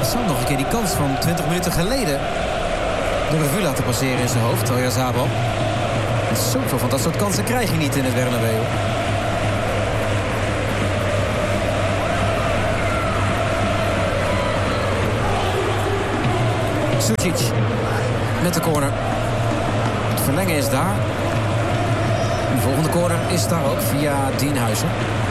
Sam nog een keer die kans van 20 minuten geleden de revue laten passeren in zijn hoofd. Oyarzabal. Zoveel van dat soort kansen krijg je niet in het Bernabeu. Sucic met de corner. Het verlengen is daar. De volgende corner is daar ook via Dienhuizen.